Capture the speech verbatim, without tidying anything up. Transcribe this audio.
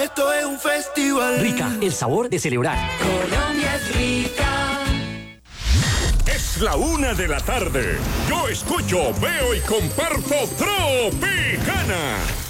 Esto es un festival. Rica, el sabor de celebrar. Colombia es rica. Es la una de la tarde. Yo escucho, veo y comparto Tropicana.